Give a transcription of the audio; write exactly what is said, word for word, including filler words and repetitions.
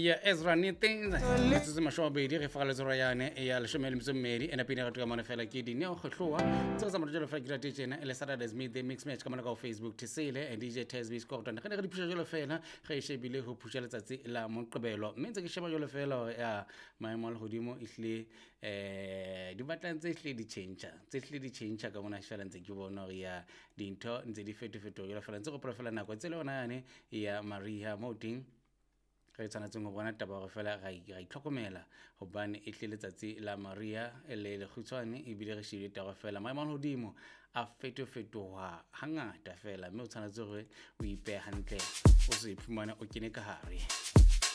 ya Ezra Nitins let's se masho bedi re fagale tsoro yane ya leshome le mtsomedi ena pina ka mona fela ke dine o khlowa tsa tsa motjelo fela ke ra tjena ele Saturdays meet the mix match ka mona ka Facebook tsele and D J Tasby Scott ne re di phusha jolo fela ge shebile ho phusha letsatsi la moqebelo mme ntse ke sheba jolo fela ya maemo le hodimo ihle eh di batlang tse hle di change tse hle di change ka mona fela ntse ke bona re ya dintho ntse di fetofeto jolo fela ntse go profela nako tse le ona yane ya Maria Moting re tsanetse go bona taba go fela ga ga itlhokomela gobane e tle letsatsi la Maria le le khutshwane e bile re shile tago fela maemo a hodimo a fetofetoha hangata fela mme o tsanetse gore o ipe hantle o se iphumana o kene ka hare